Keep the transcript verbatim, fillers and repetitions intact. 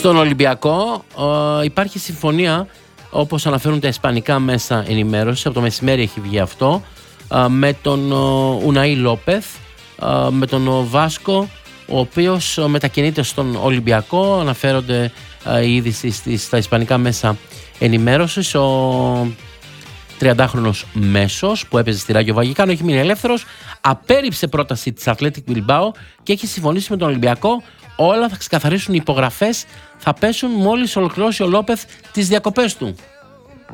Στον Ολυμπιακό ε, υπάρχει συμφωνία, όπως αναφέρουν τα ισπανικά μέσα ενημέρωση, από το μεσημέρι έχει βγει αυτό, ε, με τον Ουναή Λόπεθ, ε, με τον Βάσκο, ο οποίος μετακινείται στον Ολυμπιακό. Αναφέρονται ε, η είδηση στα ισπανικά μέσα ενημέρωσης. Ο τριαντάχρονος μέσος που έπαιζε στη Ράγιο Βαγικάνο έχει μείνει ελεύθερος, απέρριψε πρόταση της Athletic Bilbao και έχει συμφωνήσει με τον Ολυμπιακό. Όλα θα ξεκαθαρίσουν, οι υπογραφές θα πέσουν μόλις ολοκληρώσει ο Λόπεθ τις διακοπές του.